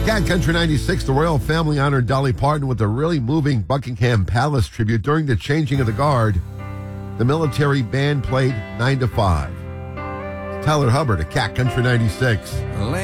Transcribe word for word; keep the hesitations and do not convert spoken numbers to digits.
Cat Country ninety-six, the royal family honored Dolly Parton with a really moving Buckingham Palace tribute during the changing of the guard. The military band played nine to five. Tyler Hubbard at Cat Country ninety-six.